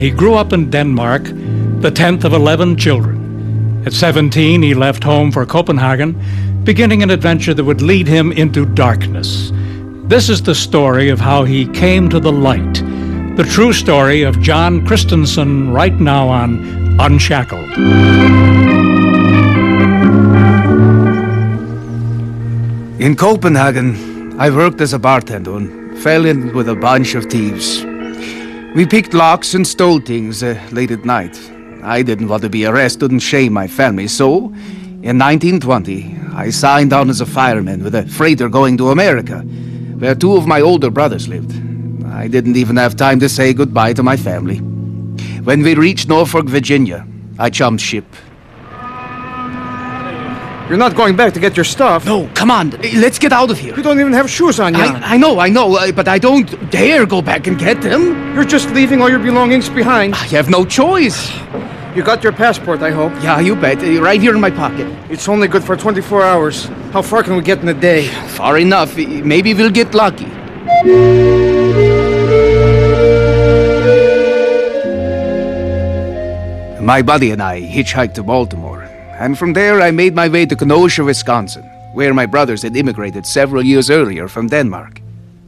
He grew up in Denmark, the 10th of 11 children. At 17, he left home for Copenhagen, beginning an adventure that would lead him into darkness. This is the story of how he came to the light. The true story of Jon Christensen right now on Unshackled. In Copenhagen, I worked as a bartender and fell in with a bunch of thieves. We picked locks and stole things late at night. I didn't want to be arrested and shame my family, so in 1920, I signed on as a fireman with a freighter going to America, where two of my older brothers lived. I didn't even have time to say goodbye to my family. When we reached Norfolk, Virginia, I jumped ship. You're not going back to get your stuff. No, come on, let's get out of here. You don't even have shoes on, Jan. I know, but I don't dare go back and get them. You're just leaving all your belongings behind. I have no choice. You got your passport, I hope. Yeah, you bet. Right here in my pocket. It's only good for 24 hours. How far can we get in a day? Far enough. Maybe we'll get lucky. My buddy and I hitchhiked to Baltimore, and from there I made my way to Kenosha, Wisconsin, where my brothers had immigrated several years earlier from Denmark.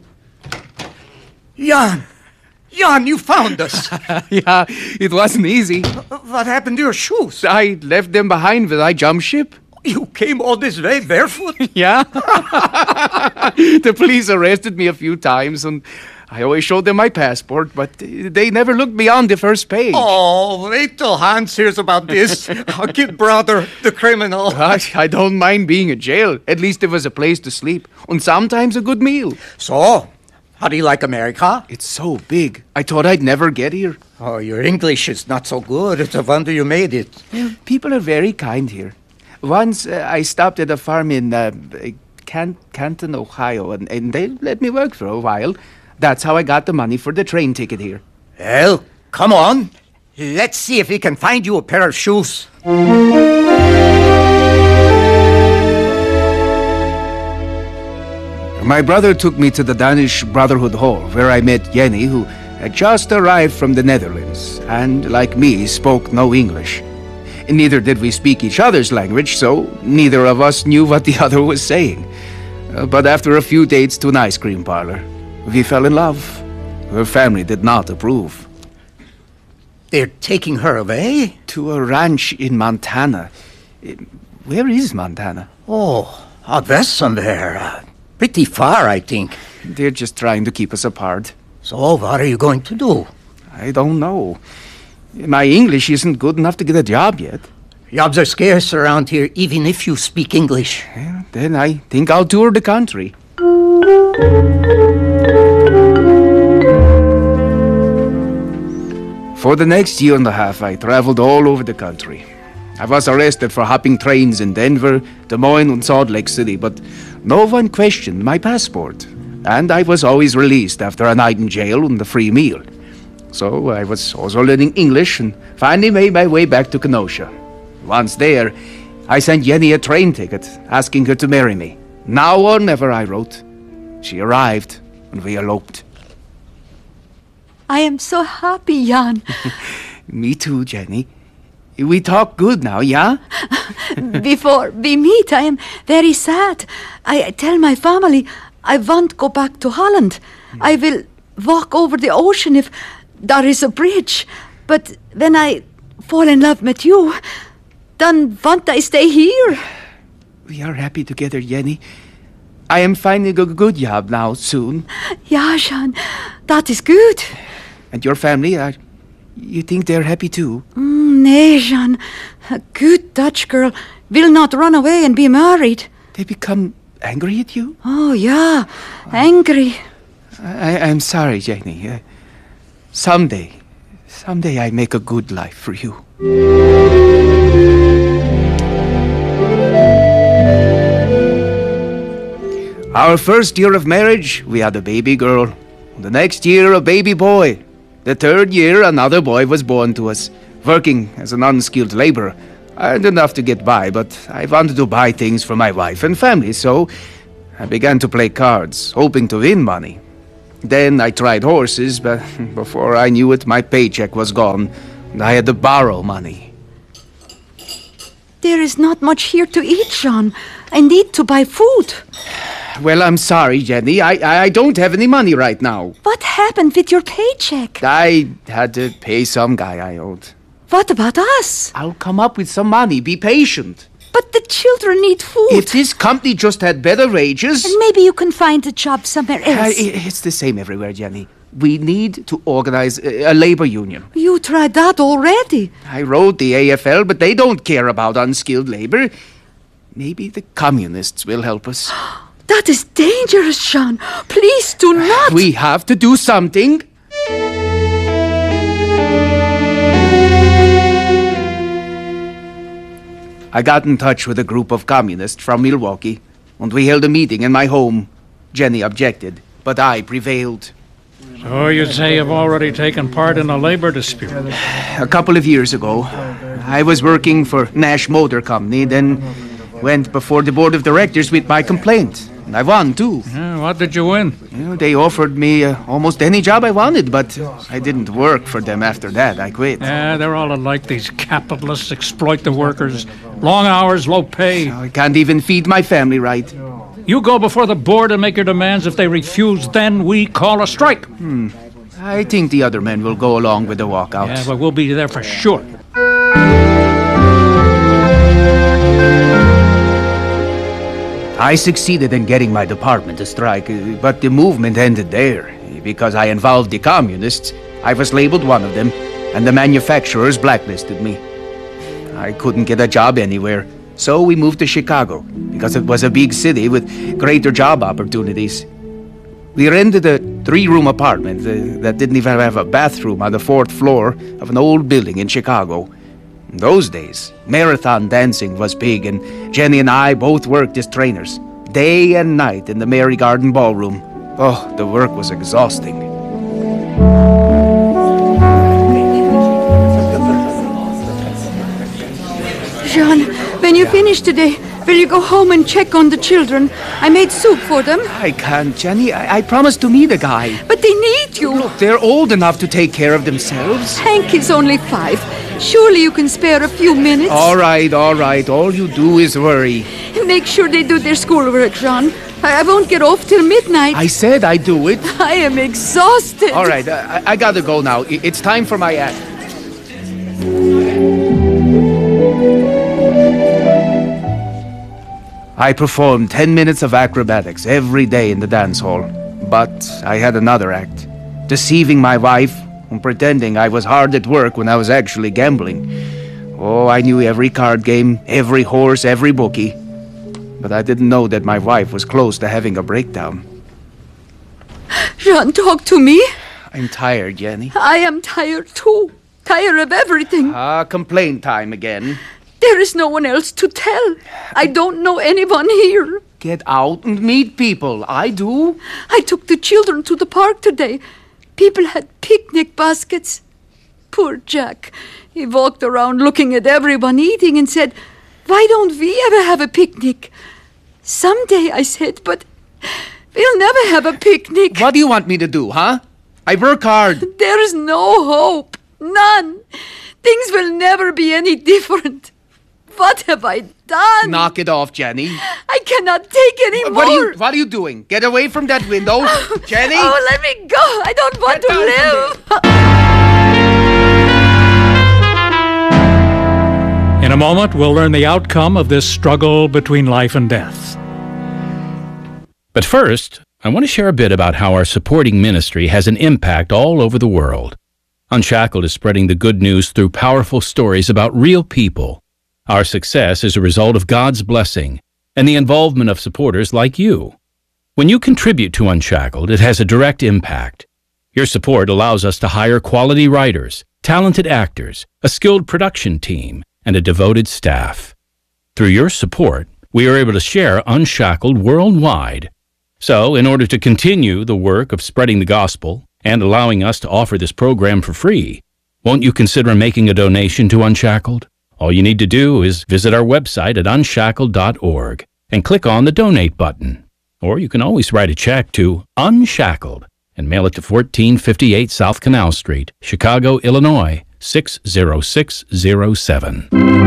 Jan! Jan, you found us! Yeah, it wasn't easy. What happened to your shoes? I left them behind when I jumped ship. You came all this way barefoot? Yeah. The police arrested me a few times, and I always showed them my passport, but they never looked beyond the first page. Oh, wait till Hans hears about this. Our kid brother, the criminal. I don't mind being in jail. At least there was a place to sleep, and sometimes a good meal. So, how do you like America? It's so big. I thought I'd never get here. Oh, your English is not so good. It's a wonder you made it. Yeah, people are very kind here. Once I stopped at a farm in Canton, Ohio, and they let me work for a while. That's how I got the money for the train ticket here. Well, come on. Let's see if we can find you a pair of shoes. My brother took me to the Danish Brotherhood Hall, where I met Jenny, who had just arrived from the Netherlands, and, like me, spoke no English. Neither did we speak each other's language, so neither of us knew what the other was saying. But after a few dates to an ice cream parlor, we fell in love. Her family did not approve. They're taking her away? To a ranch in Montana. Where is Montana? Oh, out west somewhere. Pretty far, I think. They're just trying to keep us apart. So, what are you going to do? I don't know. My English isn't good enough to get a job yet. Jobs are scarce around here, even if you speak English. Yeah, then I think I'll tour the country. For the next year and a half, I traveled all over the country. I was arrested for hopping trains in Denver, Des Moines, and Salt Lake City, but no one questioned my passport. And I was always released after a night in jail and a free meal. So I was also learning English and finally made my way back to Kenosha. Once there, I sent Jenny a train ticket, asking her to marry me. Now or never, I wrote. She arrived, and we eloped. I am so happy, Jan. Me too, Jenny. We talk good now, yeah? Before we meet, I am very sad. I tell my family I won't go back to Holland. I will walk over the ocean if there is a bridge. But when I fall in love with you, then won't I stay here? We are happy together, Jenny. I am finding a good job now, soon. Yeah, Jan, that is good. And your family, you think they're happy too? Nee, Jan. A good Dutch girl will not run away and be married. They become angry at you? Oh, yeah, angry. I'm sorry, Jenny. Someday I make a good life for you. Our first year of marriage, we had a baby girl. The next year, a baby boy. The third year, another boy was born to us, working as an unskilled laborer. I had enough to get by, but I wanted to buy things for my wife and family, so I began to play cards, hoping to win money. Then I tried horses, but before I knew it, my paycheck was gone, and I had to borrow money. There is not much here to eat, Jean. I need to buy food. Well, I'm sorry, Jenny. I don't have any money right now. What happened with your paycheck? I had to pay some guy I owed. What about us? I'll come up with some money. Be patient. But the children need food. If this company just had better wages... And maybe you can find a job somewhere else. It's the same everywhere, Jenny. We need to organize a labor union. You tried that already. I wrote the AFL, but they don't care about unskilled labor. Maybe the communists will help us. That is dangerous, Jean. Please do not. We have to do something. I got in touch with a group of communists from Milwaukee, and we held a meeting in my home. Jenny objected, but I prevailed. So you'd say you've already taken part in a labor dispute? A couple of years ago, I was working for Nash Motor Company, then went before the board of directors with my complaint. And I won, too. Yeah, what did you win? They offered me almost any job I wanted, but I didn't work for them after that. I quit. Yeah, they're all alike. These capitalists exploit the workers. Long hours, low pay. I can't even feed my family right. You go before the board and make your demands. If they refuse, then we call a strike. I think the other men will go along with the walkout. Yeah, but we'll be there for sure. I succeeded in getting my department to strike, but the movement ended there. Because I involved the communists, I was labeled one of them, and the manufacturers blacklisted me. I couldn't get a job anywhere, so we moved to Chicago, because it was a big city with greater job opportunities. We rented a 3-room apartment that didn't even have a bathroom on the 4th floor of an old building in Chicago. In those days, marathon dancing was big, and Jenny and I both worked as trainers, day and night in the Mary Garden Ballroom. Oh, the work was exhausting. Jean, when you finish today, will you go home and check on the children? I made soup for them. I can't, Jenny. I promised to meet a guy. But they need you. Look, they're old enough to take care of themselves. Hank is only 5. Surely you can spare a few minutes. All right. All you do is worry. Make sure they do their schoolwork, Jean. I won't get off till midnight. I said I'd do it. I am exhausted. All right, I gotta go now. It's time for my act. I performed 10 minutes of acrobatics every day in the dance hall. But I had another act. Deceiving my wife and pretending I was hard at work when I was actually gambling. Oh, I knew every card game, every horse, every bookie. But I didn't know that my wife was close to having a breakdown. Jean, talk to me. I'm tired, Jenny. I am tired too. Tired of everything. Complaint time again. There is no one else to tell. I don't know anyone here. Get out and meet people. I do. I took the children to the park today. People had picnic baskets. Poor Jack. He walked around looking at everyone eating and said, "Why don't we ever have a picnic?" Someday, I said, but we'll never have a picnic. What do you want me to do, huh? I work hard. There is no hope. None. Things will never be any different. What have I done? Knock it off, Jenny. I cannot take any more. What are you doing? Get away from that window. Jenny! Oh, let me go. I don't want Get to down In a moment, we'll learn the outcome of this struggle between life and death. But first, I want to share a bit about how our supporting ministry has an impact all over the world. Unshackled is spreading the good news through powerful stories about real people. Our success is a result of God's blessing and the involvement of supporters like you. When you contribute to Unshackled, it has a direct impact. Your support allows us to hire quality writers, talented actors, a skilled production team, and a devoted staff. Through your support, we are able to share Unshackled worldwide. So, in order to continue the work of spreading the gospel and allowing us to offer this program for free, won't you consider making a donation to Unshackled? All you need to do is visit our website at unshackled.org and click on the Donate button. Or you can always write a check to Unshackled, and mail it to 1458 South Canal Street, Chicago, Illinois, 60607.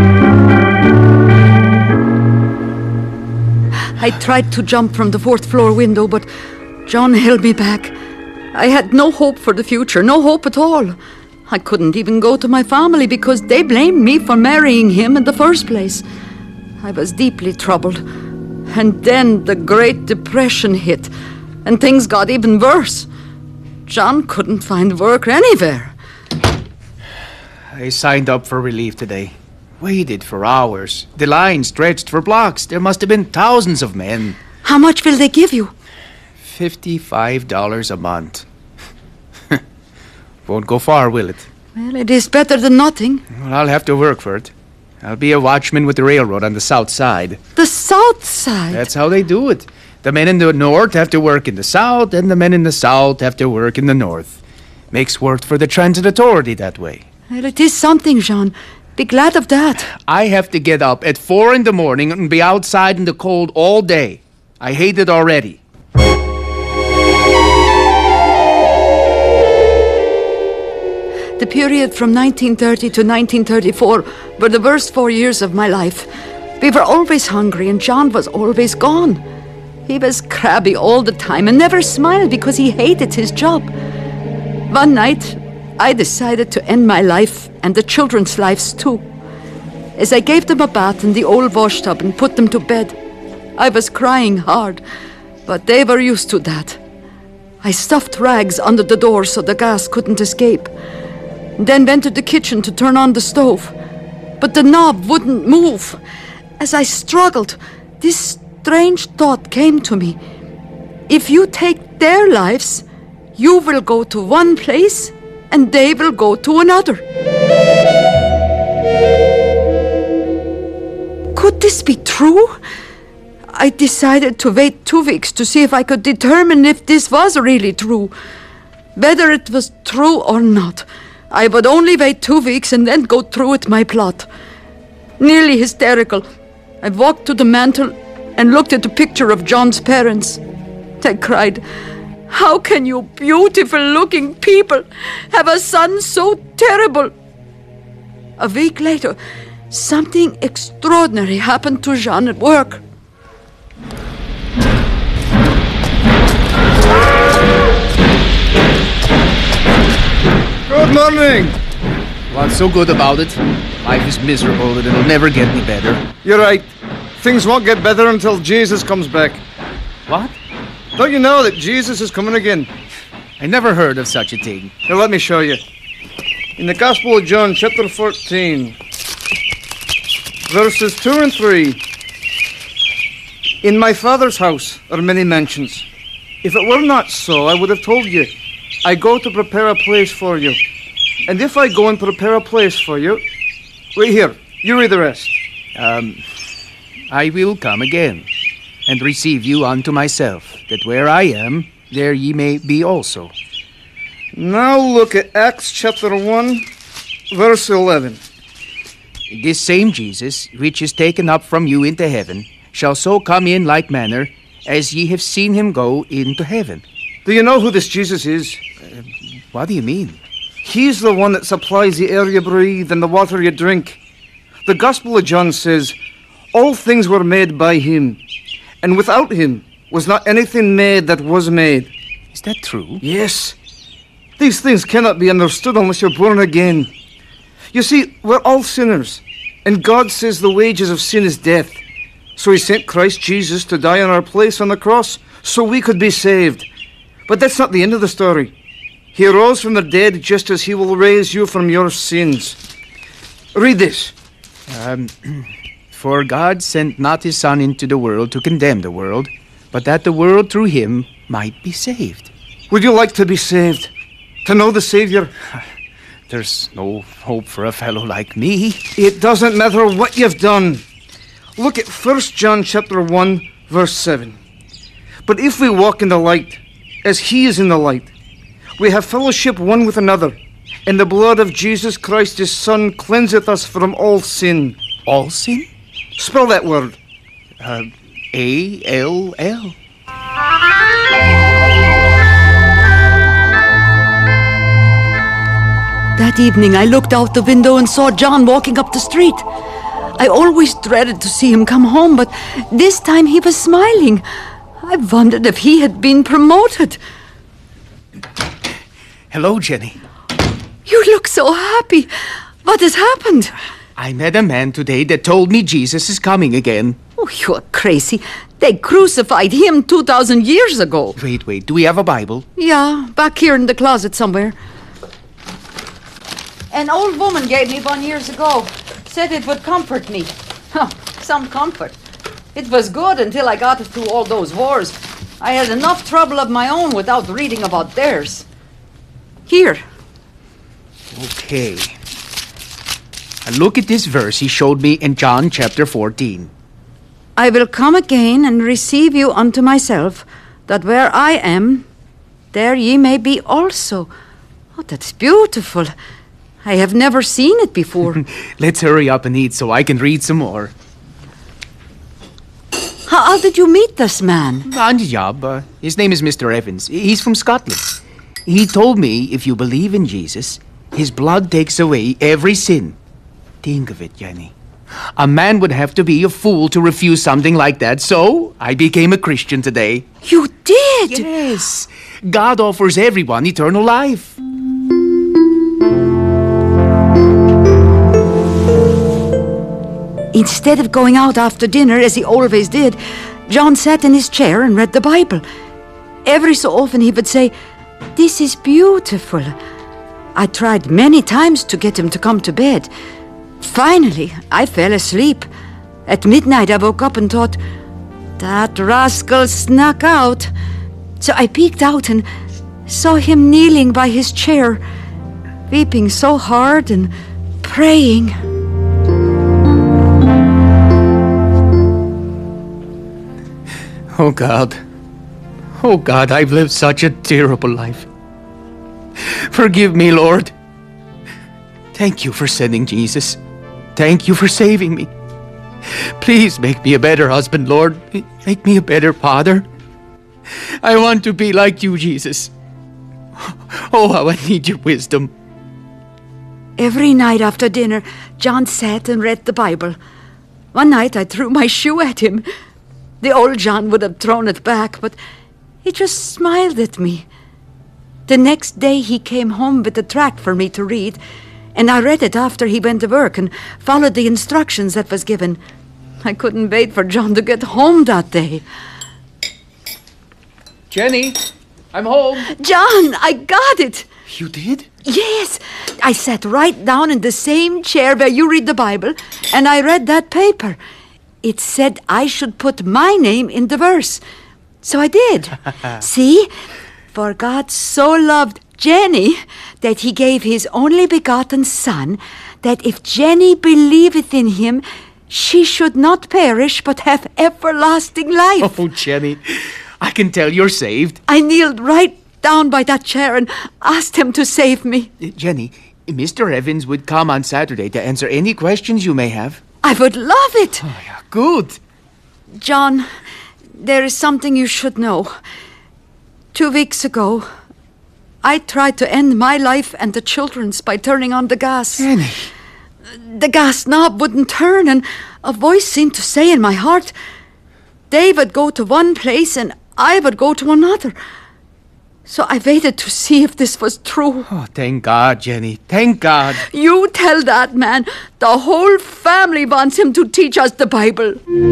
I tried to jump from the 4th floor window, but John held me back. I had no hope for the future, no hope at all. I couldn't even go to my family because they blamed me for marrying him in the first place. I was deeply troubled. And then the Great Depression hit, and things got even worse. John couldn't find work anywhere. I signed up for relief today. Waited for hours. The line stretched for blocks. There must have been thousands of men. How much will they give you? $55 a month. Won't go far, will it? Well, it is better than nothing. Well, I'll have to work for it. I'll be a watchman with the railroad on the south side. The south side? That's how they do it. The men in the north have to work in the south, and the men in the south have to work in the north. Makes work for the transit authority that way. Well, it is something, Jean. Be glad of that. I have to get up at 4 in the morning and be outside in the cold all day. I hate it already. The period from 1930 to 1934 were the worst 4 years of my life. We were always hungry, and John was always gone. He was crabby all the time and never smiled because he hated his job. One night, I decided to end my life and the children's lives too. As I gave them a bath in the old wash tub and put them to bed, I was crying hard, but they were used to that. I stuffed rags under the door so the gas couldn't escape, then went to the kitchen to turn on the stove. But the knob wouldn't move. As I struggled, this strange thought came to me. If you take their lives, you will go to one place and they will go to another. Could this be true? I decided to wait 2 weeks to see if I could determine if this was really true. Whether it was true or not, I would only wait 2 weeks and then go through with my plot. Nearly hysterical, I walked to the mantel and looked at the picture of John's parents. I cried, "How can you beautiful-looking people have a son so terrible?" A week later, something extraordinary happened to Jean at work. Good morning. What's so good about it? Life is miserable and it'll never get any better. You're right. Things won't get better until Jesus comes back. What? Don't you know that Jesus is coming again? I never heard of such a thing. Now let me show you. In the Gospel of John, chapter 14, verses 2 and 3. "In my Father's house are many mansions. If it were not so, I would have told you. I go to prepare a place for you. And if I go and prepare a place for you..." Wait here. You read the rest. I will come again, and receive you unto myself, that where I am, there ye may be also. Now look at Acts chapter 1, verse 11. This same Jesus, which is taken up from you into heaven, shall so come in like manner, as ye have seen him go into heaven. Do you know who this Jesus is? What do you mean? He's the one that supplies the air you breathe and the water you drink. The Gospel of John says, "All things were made by him, and without him was not anything made that was made." Is that true? Yes. These things cannot be understood unless you're born again. You see, we're all sinners, and God says the wages of sin is death. So he sent Christ Jesus to die in our place on the cross so we could be saved. But that's not the end of the story. He rose from the dead just as he will raise you from your sins. Read this. For God sent not his Son into the world to condemn the world, but that the world through him might be saved. Would you like to be saved? To know the Savior? There's no hope for a fellow like me. It doesn't matter what you've done. Look at 1 John chapter 1, verse 7. "But if we walk in the light, as he is in the light, we have fellowship one with another, and the blood of Jesus Christ his Son cleanseth us from all sin." All sin? Spell that word. A-L-L. That evening, I looked out the window and saw John walking up the street. I always dreaded to see him come home, but this time he was smiling. I wondered if he had been promoted. Hello, Jenny. You look so happy. What has happened? I met a man today that told me Jesus is coming again. Oh, you're crazy. They crucified him 2,000 years ago. Wait. Do we have a Bible? Yeah, back here in the closet somewhere. An old woman gave me one years ago. Said it would comfort me. Huh, some comfort. It was good until I got through all those wars. I had enough trouble of my own without reading about theirs. Here. Okay. And look at this verse he showed me in John chapter 14. I will come again and receive you unto myself, that where I am, there ye may be also. Oh, that's beautiful. I have never seen it before. Let's hurry up and eat so I can read some more. How did you meet this man? On the job. His name is Mr. Evans. He's from Scotland. He told me if you believe in Jesus, his blood takes away every sin. Think of it, Jenny. A man would have to be a fool to refuse something like that, so I became a Christian today. You did? Yes. God offers everyone eternal life. Instead of going out after dinner, as he always did, John sat in his chair and read the Bible. Every so often he would say, "This is beautiful." I tried many times to get him to come to bed. Finally, I fell asleep. At midnight, I woke up and thought, that rascal snuck out. So I peeked out and saw him kneeling by his chair, weeping so hard and praying. Oh, God. Oh, God, I've lived such a terrible life. Forgive me, Lord. Thank you for sending Jesus. Thank you for saving me. Please make me a better husband, Lord. Make me a better father. I want to be like you, Jesus. Oh, how I need your wisdom. Every night after dinner, John sat and read the Bible. One night I threw my shoe at him. The old John would have thrown it back, but he just smiled at me. The next day he came home with a tract for me to read, and I read it after he went to work and followed the instructions that was given. I couldn't wait for John to get home that day. Jenny, I'm home. John, I got it! You did? Yes, I sat right down in the same chair where you read the Bible, and I read that paper. It said I should put my name in the verse. So I did. See? For God so loved Jenny that he gave his only begotten Son, that if Jenny believeth in him, she should not perish but have everlasting life. Oh, Jenny, I can tell you're saved. I kneeled right down by that chair and asked him to save me. Jenny, Mr. Evans would come on Saturday to answer any questions you may have. I would love it. Oh, yeah, good. John, there is something you should know. 2 weeks ago, I tried to end my life and the children's by turning on the gas. Jenny. The gas knob wouldn't turn, and a voice seemed to say in my heart, they would go to one place and I would go to another. So I waited to see if this was true. Oh, thank God, Jenny. Thank God. You tell that man. The whole family wants him to teach us the Bible.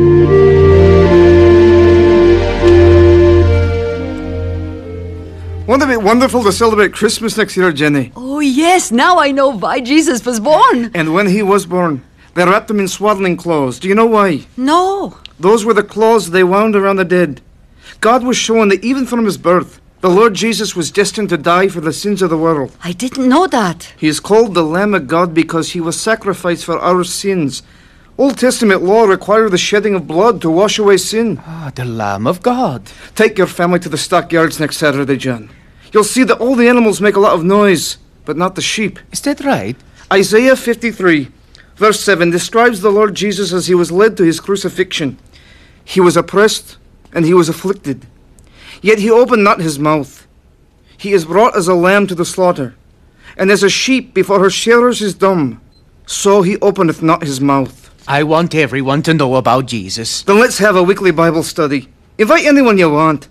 Won't it be wonderful to celebrate Christmas next year, Jenny? Oh, yes. Now I know why Jesus was born. And when he was born, they wrapped him in swaddling clothes. Do you know why? No. Those were the clothes they wound around the dead. God was showing that even from his birth, the Lord Jesus was destined to die for the sins of the world. I didn't know that. He is called the Lamb of God because he was sacrificed for our sins. Old Testament law required the shedding of blood to wash away sin. Ah, the Lamb of God. Take your family to the stockyards next Saturday, John. You'll see that all the animals make a lot of noise, but not the sheep. Is that right? Isaiah 53, verse 7 describes the Lord Jesus as he was led to his crucifixion. He was oppressed and he was afflicted. Yet he opened not his mouth. He is brought as a lamb to the slaughter, And as a sheep before her shearers is dumb, so he openeth not his mouth. I want everyone to know about Jesus. Then let's have a weekly Bible study. Invite anyone you want.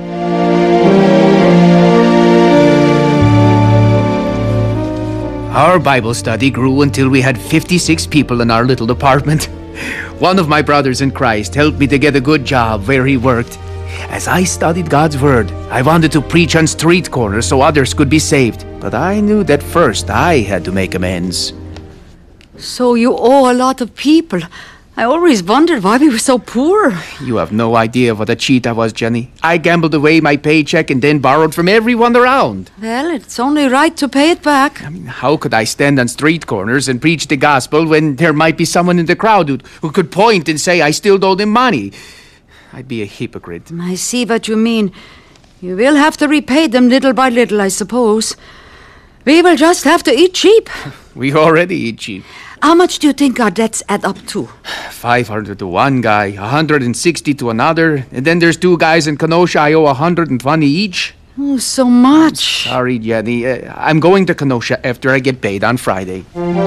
Our Bible study grew until we had 56 people in our little apartment. One of my brothers in Christ helped me to get a good job where he worked. As I studied God's Word, I wanted to preach on street corners so others could be saved. But I knew that first I had to make amends. So you owe a lot of people. I always wondered why we were so poor. You have no idea what a cheat I was, Jenny. I gambled away my paycheck and then borrowed from everyone around. Well, it's only right to pay it back. How could I stand on street corners and preach the gospel when there might be someone in the crowd who could point and say I still owed him money? I'd be a hypocrite. I see what you mean. You will have to repay them little by little, I suppose. We will just have to eat cheap. We already eat cheap. How much do you think our debts add up to? 500 to one guy, 160 to another, and then there's two guys in Kenosha I owe 120 each. Oh, so much. Sorry, Jenny. I'm going to Kenosha after I get paid on Friday.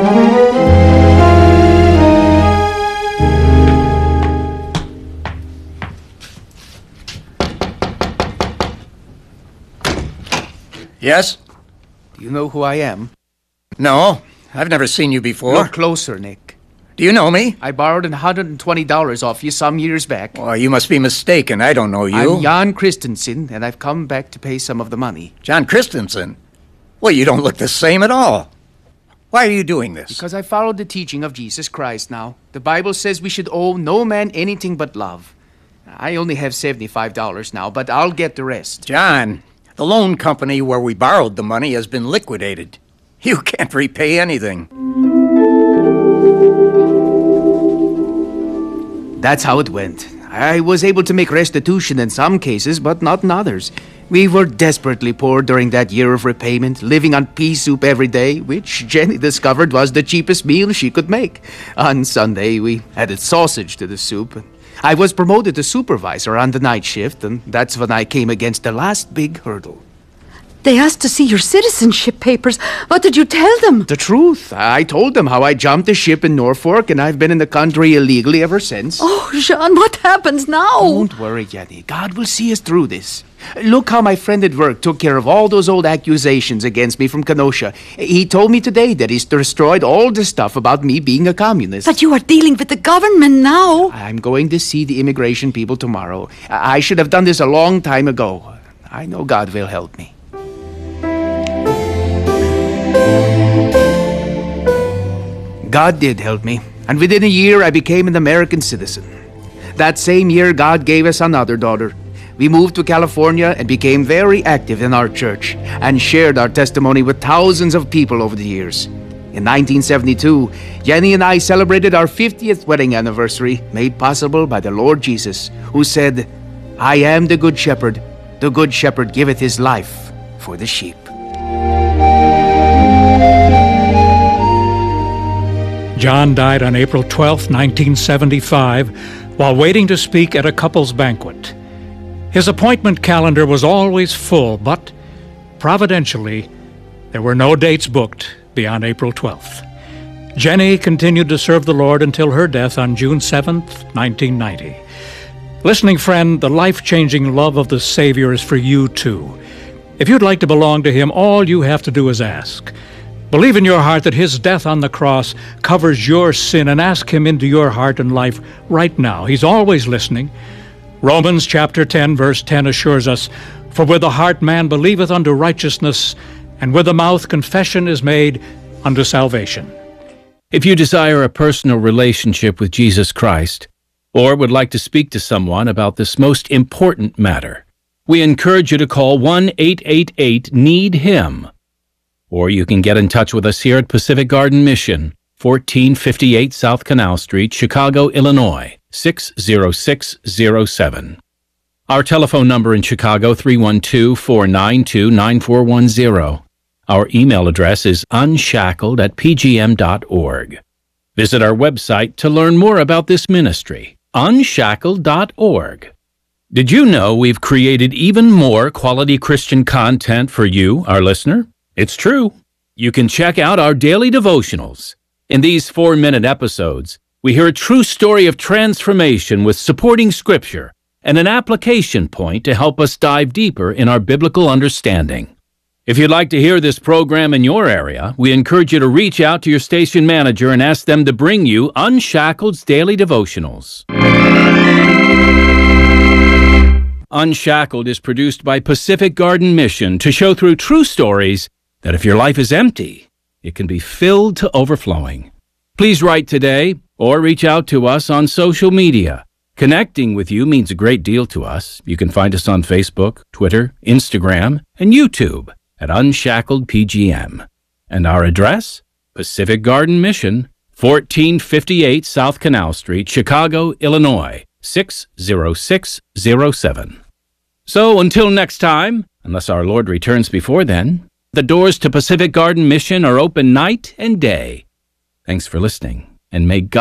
Yes? Do you know who I am? No, I've never seen you before. Look closer, Nick. Do you know me? I borrowed $120 off you some years back. Well, you must be mistaken. I don't know you. I'm Jan Christensen, and I've come back to pay some of the money. John Christensen? Well, you don't look the same at all. Why are you doing this? Because I followed the teaching of Jesus Christ now. The Bible says we should owe no man anything but love. I only have $75 now, but I'll get the rest. John, the loan company where we borrowed the money has been liquidated. You can't repay anything. That's how it went. I was able to make restitution in some cases, but not in others. We were desperately poor during that year of repayment, living on pea soup every day, which Jenny discovered was the cheapest meal she could make. On Sunday, we added sausage to the soup. I was promoted to supervisor on the night shift, and that's when I came against the last big hurdle. They asked to see your citizenship papers. What did you tell them? The truth. I told them how I jumped a ship in Norfolk, and I've been in the country illegally ever since. Oh, Jean, what happens now? Don't worry, Jenny. God will see us through this. Look how my friend at work took care of all those old accusations against me from Kenosha. He told me today that he's destroyed all the stuff about me being a communist. But you are dealing with the government now. I'm going to see the immigration people tomorrow. I should have done this a long time ago. I know God will help me. God did help me, and within a year I became an American citizen. That same year, God gave us another daughter. We moved to California and became very active in our church and shared our testimony with thousands of people over the years. In 1972, Jenny and I celebrated our 50th wedding anniversary, made possible by the Lord Jesus, who said, "I am the good shepherd. The good shepherd giveth his life for the sheep." John died on April 12, 1975, while waiting to speak at a couple's banquet. His appointment calendar was always full, but providentially, there were no dates booked beyond April 12th. Jenny continued to serve the Lord until her death on June 7th, 1990. Listening friend, the life-changing love of the Savior is for you too. If you'd like to belong to Him, all you have to do is ask. Believe in your heart that His death on the cross covers your sin and ask Him into your heart and life right now. He's always listening. Romans chapter 10, verse 10 assures us, "For with the heart man believeth unto righteousness, and with the mouth confession is made unto salvation." If you desire a personal relationship with Jesus Christ, or would like to speak to someone about this most important matter, we encourage you to call 1-888-NEED-HIM. Or you can get in touch with us here at Pacific Garden Mission, 1458 South Canal Street, Chicago, Illinois, 60607. Our telephone number in Chicago, 312-492-9410. Our email address is unshackled@pgm.org. Visit our website to learn more about this ministry, unshackled.org. Did you know we've created even more quality Christian content for you, our listener? It's true. you can check out our daily devotionals. In these 4-minute episodes, we hear a true story of transformation with supporting scripture and an application point to help us dive deeper in our biblical understanding. If you'd like to hear this program in your area, we encourage you to reach out to your station manager and ask them to bring you Unshackled's Daily Devotionals. Unshackled is produced by Pacific Garden Mission to show through true stories that if your life is empty, it can be filled to overflowing. Please write today or reach out to us on social media. Connecting with you means a great deal to us. You can find us on Facebook, Twitter, Instagram, and YouTube at Unshackled PGM. And our address? Pacific Garden Mission, 1458 South Canal Street, Chicago, Illinois, 60607. So until next time, unless our Lord returns before then, the doors to Pacific Garden Mission are open night and day. Thanks for listening, and may God